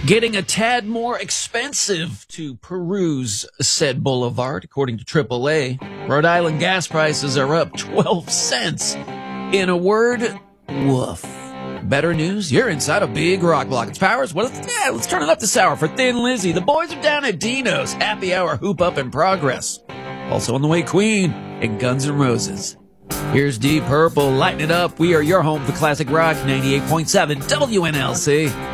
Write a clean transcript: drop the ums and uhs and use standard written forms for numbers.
Getting a tad more expensive to peruse said boulevard, according to AAA. Rhode Island gas prices are up 12 cents. In a word, woof. Better news, you're inside a big rock block. It's Powers. Well, let's turn it up this hour for Thin Lizzy. The boys are down at Dino's. Happy hour hoop up in progress. Also on the way, Queen and Guns N' Roses. Here's Deep Purple, lighten it up. We are your home for classic rock, 98.7 WNLC.